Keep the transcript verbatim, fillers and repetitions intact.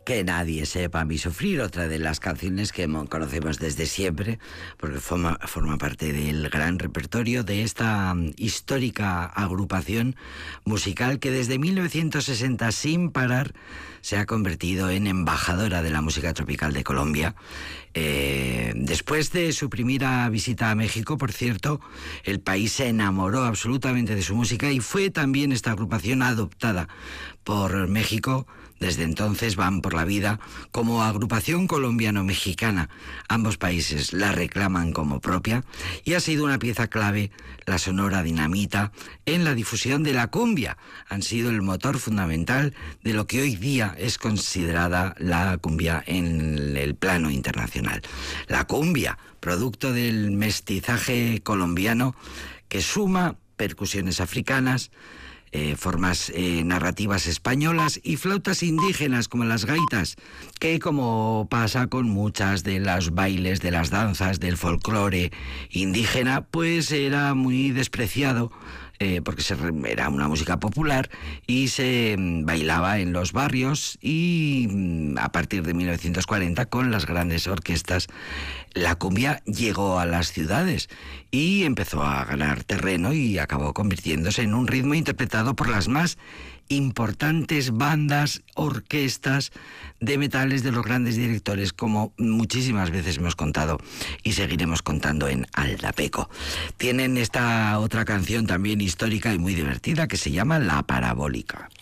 Que nadie sepa mi sufrir, otra de las canciones que conocemos desde siempre, porque forma, forma parte del gran repertorio de esta histórica agrupación musical que desde mil novecientos sesenta sin parar se ha convertido en embajadora de la música tropical de Colombia. Eh, después de su primera visita a México, por cierto, el país se enamoró absolutamente de su música y fue también esta agrupación adoptada por México. Desde entonces van por la vida como agrupación colombiano-mexicana. Ambos países la reclaman como propia y ha sido una pieza clave la Sonora Dinamita en la difusión de la cumbia. Han sido el motor fundamental de lo que hoy día es considerada la cumbia en el plano internacional. La cumbia, producto del mestizaje colombiano que suma percusiones africanas, Eh, formas eh, narrativas españolas y flautas indígenas como las gaitas, que como pasa con muchas de los bailes, de las danzas, del folclore indígena, pues era muy despreciado. Eh, porque se, era una música popular y se mm, bailaba en los barrios y mm, a partir de mil novecientos cuarenta con las grandes orquestas la cumbia llegó a las ciudades y empezó a ganar terreno y acabó convirtiéndose en un ritmo interpretado por las más importantes bandas, orquestas de metales de los grandes directores, como muchísimas veces hemos contado y seguiremos contando en Aldapeco. Tienen esta otra canción también histórica y muy divertida que se llama La Parabólica.